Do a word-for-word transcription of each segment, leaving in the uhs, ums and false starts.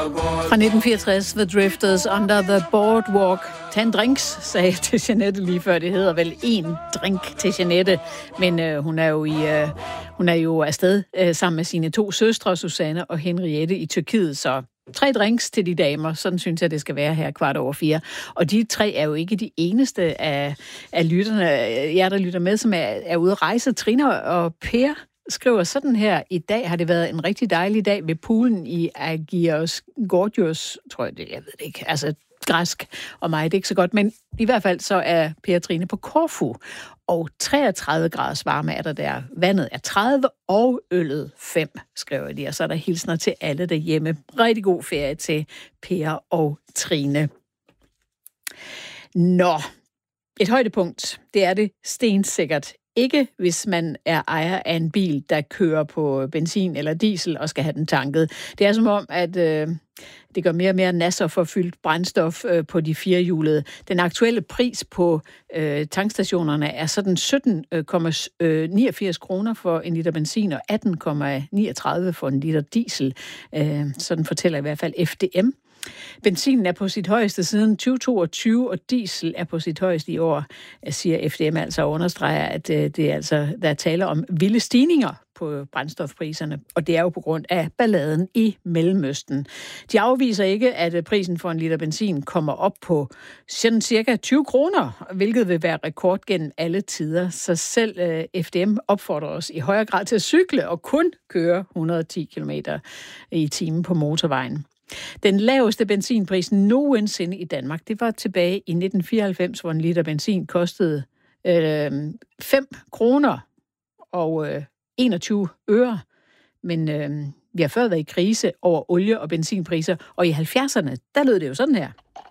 Fra nitten fireogtres, The Drifters, Under the Boardwalk. Tag en drinks, sagde jeg til Jeanette lige før. Det hedder vel en drink til Jeanette. Men øh, hun er jo i, øh, hun er jo afsted øh, sammen med sine to søstre, Susanne og Henriette, i Tyrkiet. Så tre drinks til de damer. Sådan synes jeg, det skal være her kvart over fire. Og de tre er jo ikke de eneste af, af lytterne, jer der lytter med, som er, er ude at rejse. Trine og Per skriver sådan her: i dag har det været en rigtig dejlig dag ved poolen i Agios Gorgios, tror jeg det, jeg ved det ikke, altså græsk og mig, det er ikke så godt, men i hvert fald så er Per og Trine på Korfu, og treogtredive graders varme er der der. Vandet er tredive, og øllet fem, skriver de, og så er der hilsner til alle derhjemme. Rigtig god ferie til Per og Trine. Nå, et højdepunkt, det er det stensikkert. Ikke hvis man er ejer af en bil, der kører på benzin eller diesel og skal have den tanket. Det er som om, at øh, det gør mere og mere nasser for fyldt brændstof øh, på de firehjulede. Den aktuelle pris på øh, tankstationerne er sådan sytten komma niogfirs kroner for en liter benzin og atten komma niogtredive for en liter diesel. Øh, sådan fortæller i hvert fald F D M. Benzinen er på sit højeste siden tyve toogtyve, og diesel er på sit højeste i år, siger F D M, altså understreger, at det er altså, der er tale om vilde stigninger på brændstofpriserne, og det er jo på grund af balladen i Mellemøsten. De afviser ikke, at prisen for en liter benzin kommer op på sådan cirka tyve kroner, hvilket vil være rekord gennem alle tider. Så selv F D M opfordrer os i højere grad til at cykle og kun køre et hundrede og ti kilometer i timen på motorvejen. Den laveste benzinpris nogensinde i Danmark, det var tilbage i nitten fireoghalvfems, hvor en liter benzin kostede øh, fem kroner og øh, enogtyve øre. Men øh, vi har før været i krise over olie- og benzinpriser, og i halvfjerdserne, der lød det jo sådan her.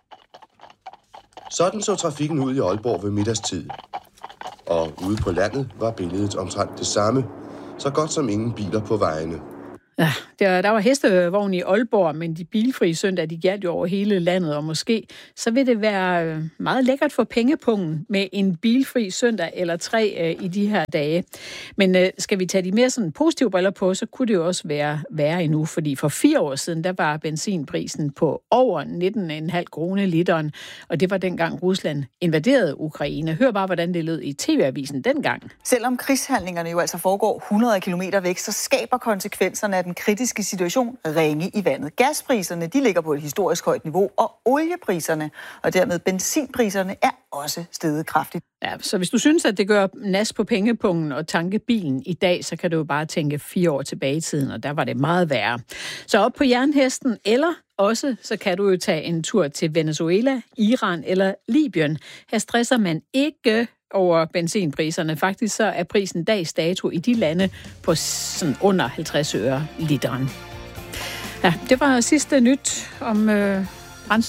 Sådan så trafikken ud i Aalborg ved middagstid. Og ude på landet var billedet omtrent det samme. Så godt som ingen biler på vejene. Ja, der, der var hestevogn i Aalborg, men de bilfrie søndag, de galt jo over hele landet, og måske så vil det være meget lækkert for pengepungen med en bilfri søndag eller tre øh, i de her dage. Men øh, skal vi tage de mere sådan positive briller på, så kunne det jo også være værre endnu, fordi for fire år siden, der var benzinprisen på over nitten komma fem kroner literen, og det var dengang Rusland invaderede Ukraine. Hør bare, hvordan det lød i T V-avisen dengang. Selvom krigshandlingerne jo altså foregår hundrede kilometer væk, så skaber konsekvenserne af den kritiske situation ringe i vandet. Gaspriserne, de ligger på et historisk højt niveau, og oliepriserne, og dermed benzinpriserne, er også steget kraftigt. Ja, så hvis du synes, at det gør nas på pengepungen og tanke bilen i dag, så kan du jo bare tænke fire år tilbage i tiden, og der var det meget værre. Så op på jernhesten, eller også så kan du jo tage en tur til Venezuela, Iran eller Libyen. Her stresser man ikke over benzinpriserne. Faktisk så er prisen dags dato i de lande på sådan under halvtreds øre literen. Ja, det var sidste nyt om øh,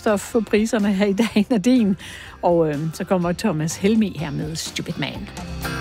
brændstofpriserne her i dag, Nadine. Og øh, så kommer Thomas Helmig her med Stupid Man.